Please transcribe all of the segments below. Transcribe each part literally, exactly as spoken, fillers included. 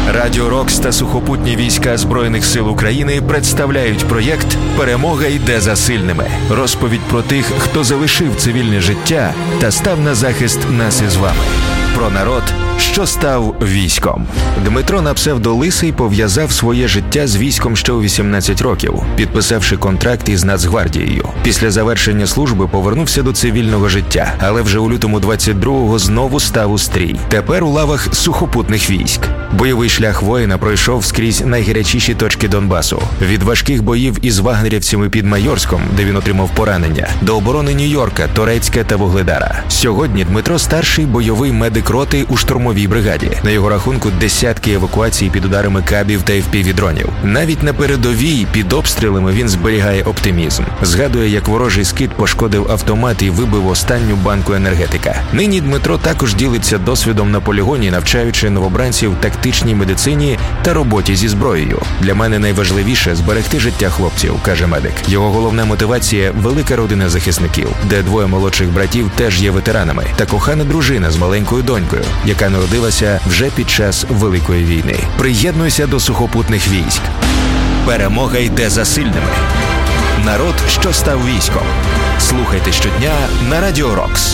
Радіо Рокс та сухопутні війська Збройних сил України представляють проєкт «Перемога йде за сильними». Розповідь про тих, хто залишив цивільне життя та став на захист нас із вами. Про народ, що став військом. Дмитро на псевдо Лисий пов'язав своє життя з військом ще у вісімнадцять років, підписавши контракт із Нацгвардією. Після завершення служби повернувся до цивільного життя, але вже у лютому двадцять другого знову став у стрій. Тепер у лавах сухопутних військ. Бойовий шлях воїна пройшов скрізь найгарячіші точки Донбасу. Від важких боїв із вагнерівцями під Майорськом, де він отримав поранення, до оборони Нью-Йорка, Торецька та Вугледара. Сьогодні Дмитро – старший бойовий медик роти у штурмовій бригаді. На його рахунку десятки евакуацій під ударами кабів та еф пі ві-дронів. Навіть на передовій під обстрілами він зберігає оптимізм. Згадує, як ворожий скид пошкодив автомат і вибив останню банку енергетика. Нині Дмитро також ділиться досвідом на полігоні, навчаючи новобранців тактичній медицині та роботі зі зброєю. Для мене найважливіше – зберегти життя хлопців, каже медик. Його головна мотивація – велика родина захисників, де двоє молодших братів теж є ветеранами, та кохана дружина з маленькою донькою, яка народилася вже під час Великої війни. Приєднуйся до сухопутних військ. Перемога йде за сильними. Народ, що став військом. Слухайте щодня на Радіо Рокс.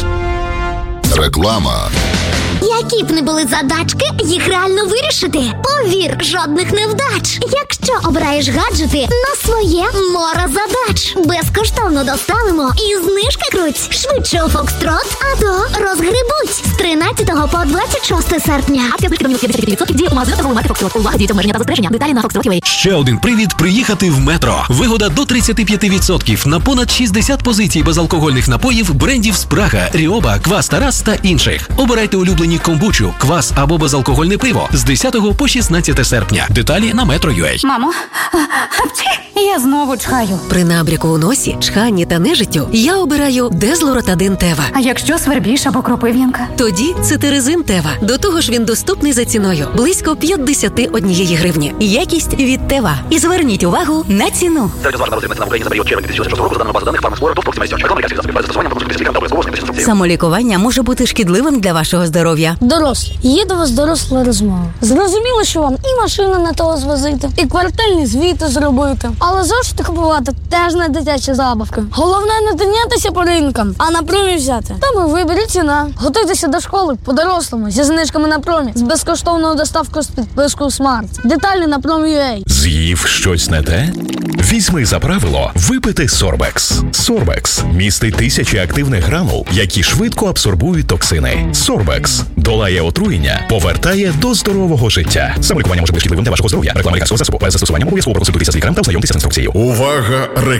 Реклама. Які б не були задачки, їх реально вирішити. Повір, жодних невдач. Якщо обираєш гаджети на своє море задач. Безкоштовно доставимо і знижки круть. Швидше у Фокстрот, а то розгребуть. З тринадцятого по двадцять шосте серпня. Акція знижки до мінус п'ятдесят п'ять відсотків діє у магазинах торгової марки Фокстрот. Увага, діють обмеження та застереження. Деталі на фокстрот крапка ю а. Ще один привід приїхати в Метро. Вигода до тридцять п'ять відсотків на понад шістдесят позицій безалкогольних напоїв брендів Спрага, Ріоба, Квас Тарас та інших. Обирайте улюблені комбучу, квас або безалкогольне пиво з десятого по шістнадцяте серпня. Деталі на метро крапка ю а. Мамо, я знову чхаю. При набряку у носі, чханні та нежиттю я обираю Дезлоротадин Тева. А якщо свербіж або кропив'янка? Тоді Цитиризин Тева. До того ж він доступний за ціною. Близько п'ятдесят однієї гривні. Якість від Тева. І зверніть увагу на ціну. Самолікування може бути шкідливим для вашого здоров'я. Дорослі, є до вас доросла розмова. Зрозуміло, що вам і машину не того звозити, і квартальні звіти зробити. Але завжди купувати теж не дитячі забавки. Головне не тинятися по ринкам, а на промі взяти. Там і виберіть ціна. Готуйтеся до школи по-дорослому, зі знижками на промі, з безкоштовною доставкою з підпискою Смарт. Деталі на промі крапка ю а. З'їв щось не те? Візьми за правило випити Сорбекс. Сорбекс містить тисячі активних гранул, які швидко абсорбують токсини. Сорбекс долає отруєння, повертає до здорового життя. Самолікування може бути шкідливим для вашого здоров'я. Реклама лікарського засобу. Без застосування обов'язково проконсультуйтеся з лікарем та ознайомтеся з інструкцією. Увага!